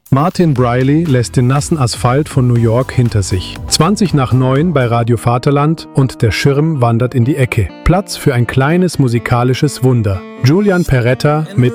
Martin Briley lässt den nassen Asphalt von New York hinter sich. 20:09 bei Radio Vaterland und der Schirm wandert in die Ecke. Platz für ein kleines musikalisches Wunder. Julian Peretta mit